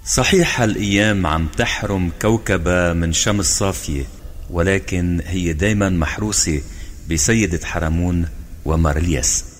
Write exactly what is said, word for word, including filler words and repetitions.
صحيح هالأيام عم تحرم كوكبة من شمس صافية، ولكن هي دايما محروسة بسيدة حرمون ومارلياس.